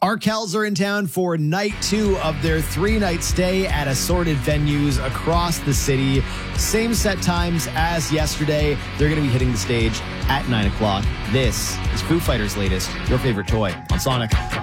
Arkells are in town for night 2 of their 3-night stay at assorted venues across the city. Same set times as yesterday. They're going to be hitting the stage at 9 o'clock. This is Foo Fighters' latest, Your Favorite Toy on Sonic.